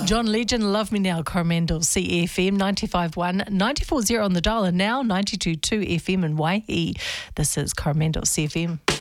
John Legend, Love Me Now, Coromandel CFM, 95.1, 94.0 on the dial, and now 92.2 FM in Waihi. This is Coromandel CFM.